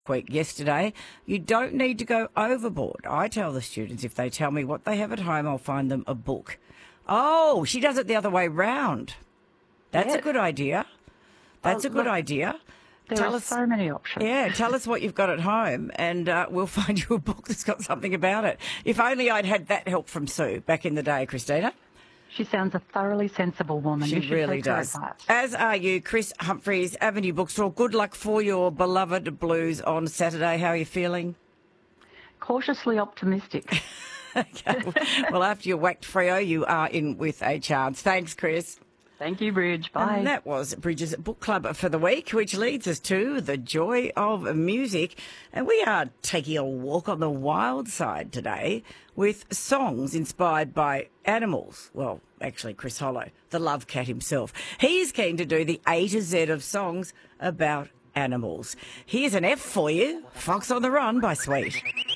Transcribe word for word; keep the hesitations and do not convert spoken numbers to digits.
week yesterday. You don't need to go overboard. I tell the students if they tell me what they have at home, I'll find them a book. Oh, she does it the other way round. That's Yes. a good idea. That's Oh, a good look, idea. There Tell are us, so many options. yeah, tell us what you've got at home and uh, we'll find you a book that's got something about it. If only I'd had that help from Sue back in the day, Christina. She sounds a thoroughly sensible woman. She You should really take her does. advice. As are you, Chris Humphreys, Avenue Bookstore. Good luck for your beloved Blues on Saturday. How are you feeling? Cautiously optimistic. Okay. Well, after you whacked Freo, you are in with a chance. Thanks, Chris. Thank you, Bridge. Bye. And that was Bridges Book Club for the week, which leads us to the joy of music. And we are taking a walk on the wild side today with songs inspired by animals. Well, actually, Chris Hollow, the love cat himself. He's keen to do the A to Z of songs about animals. Here's an F for you, Fox on the Run by Sweet.